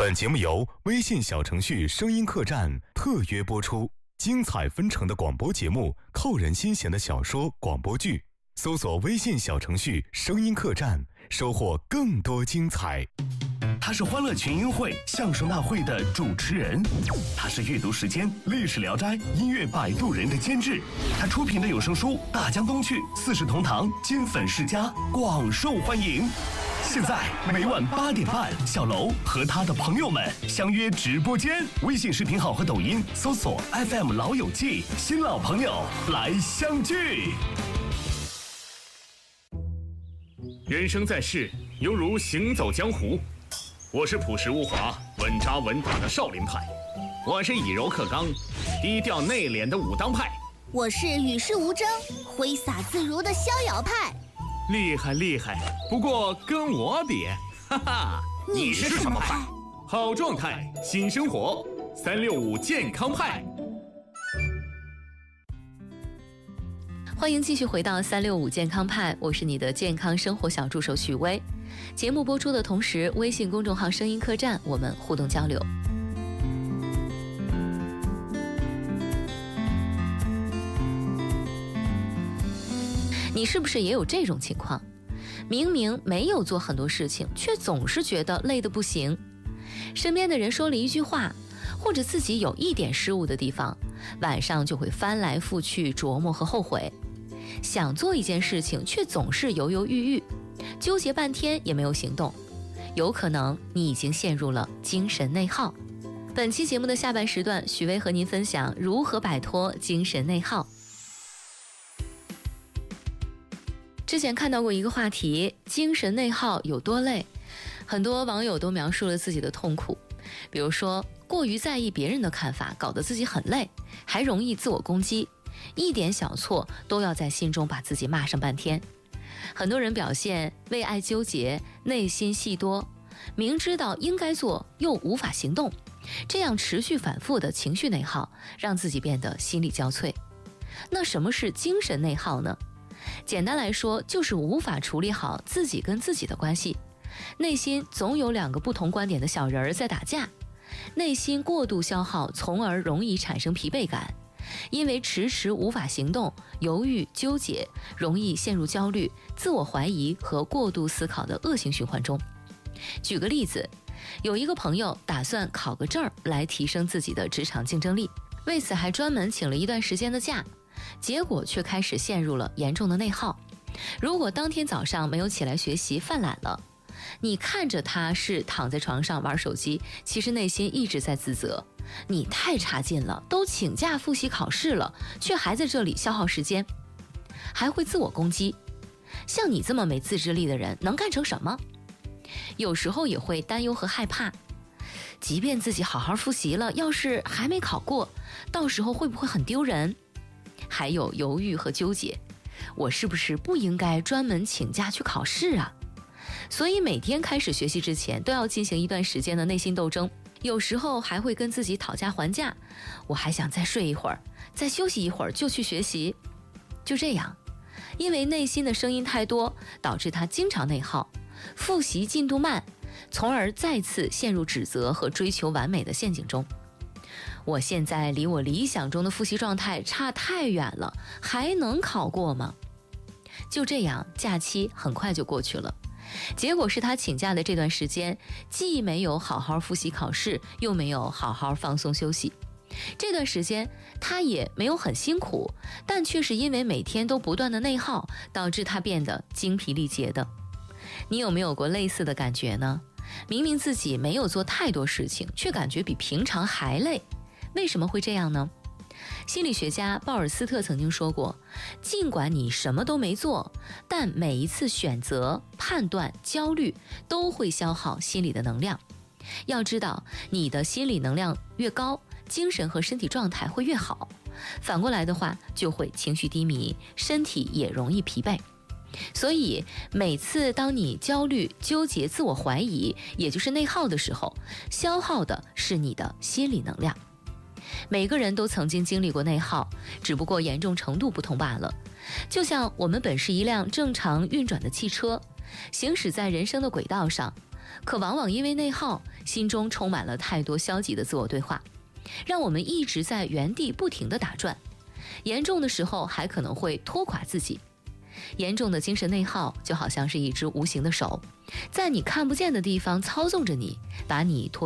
本节目由微信小程序声音客栈特约播出，精彩纷呈的广播节目，扣人心弦的小说广播剧，搜索微信小程序声音客栈，收获更多精彩。 他是欢乐群英会相声大会的主持人，他是阅读时间历史聊斋音乐摆渡人的监制，他出品的有声书《大江东去》四世同堂金粉世家广受欢迎。现在每晚8点半，小楼和他的朋友们相约直播间，微信视频号和抖音搜索 FM 老友记，新老朋友来相聚。 人生在世，犹如行走江湖。我是朴实无华、稳扎稳打的少林派，我是以柔克刚、低调内敛的武当派， 我是与世无争、挥洒自如的逍遥派。 厉害厉害，不过跟我比，哈哈， 你是什么派？ 好状态，新生活，365健康派。 欢迎继续回到365健康派，我是你的健康生活小助手许巍。节目播出的同时，微信公众号声音客栈我们互动交流。你是不是也有这种情况？明明没有做很多事情，却总是觉得累得不行。身边的人说了一句话，或者自己有一点失误的地方，晚上就会翻来覆去琢磨和后悔。想做一件事情，却总是犹犹豫豫，纠结半天也没有行动。有可能你已经陷入了精神内耗。本期节目的下半时段，许巍和您分享如何摆脱精神内耗。之前看到过一个话题，精神内耗有多累，很多网友都描述了自己的痛苦。比如说，过于在意别人的看法，搞得自己很累，还容易自我攻击，一点小错都要在心中把自己骂上半天。很多人表现为爱纠结，内心戏多，明知道应该做又无法行动，这样持续反复的情绪内耗，让自己变得心力交瘁。那什么是精神内耗呢？简单来说，就是无法处理好自己跟自己的关系，内心总有2个不同观点的小人在打架，内心过度消耗，从而容易产生疲惫感，因为迟迟无法行动，犹豫纠结，容易陷入焦虑、自我怀疑和过度思考的恶性循环中。举个例子，有一个朋友打算考个证来提升自己的职场竞争力，为此还专门请了一段时间的假，结果却开始陷入了严重的内耗。如果当天早上没有起来学习，犯懒了，你看着他是躺在床上玩手机，其实内心一直在自责，你太差劲了，都请假复习考试了，却还在这里消耗时间，还会自我攻击。像你这么没自制力的人能干成什么？有时候也会担忧和害怕，即便自己好好复习了，要是还没考过，到时候会不会很丢人？还有犹豫和纠结，我是不是不应该专门请假去考试啊？所以每天开始学习之前都要进行一段时间的内心斗争，有时候还会跟自己讨价还价，我还想再睡一会儿，再休息一会儿就去学习。就这样，因为内心的声音太多，导致他经常内耗，复习进度慢，从而再次陷入指责和追求完美的陷阱中。我现在离我理想中的复习状态差太远了，还能考过吗？就这样，假期很快就过去了。结果是他请假的这段时间，既没有好好复习考试，又没有好好放松休息。这段时间他也没有很辛苦，但却是因为每天都不断的内耗，导致他变得精疲力竭的。你有没有过类似的感觉呢？明明自己没有做太多事情，却感觉比平常还累，为什么会这样呢？心理学家鲍尔斯特曾经说过，尽管你什么都没做，但每一次选择、判断、焦虑都会消耗心理的能量。要知道，你的心理能量越高，精神和身体状态会越好，反过来的话，就会情绪低迷，身体也容易疲惫。所以每次当你焦虑、纠结、自我怀疑，也就是内耗的时候，消耗的是你的心理能量。每个人都曾经经历过内耗，只不过严重程度不同罢了。就像我们本是一辆正常运转的汽车，行驶在人生的轨道上， 可往往因为内耗，心中充满了太多消极的自我对话，让我们一直在原地不停地打转，严重的时候还可能会拖垮自己。严重的精神内耗就好像是一只无形的手，在你看不见的地方操纵着你，把你拖